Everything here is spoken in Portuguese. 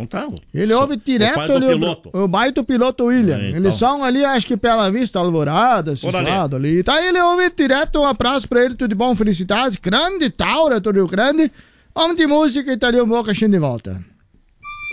Então tá. Ele ouve direto o baita piloto William. Então. Eles são ali, acho que pela Vista Alvorada, esse lado ali. Tá, ele ouve direto, um abraço pra ele, tudo de bom, felicidades. Grande Taura, do Rio Grande. Homem de música e tá ali um boca de volta.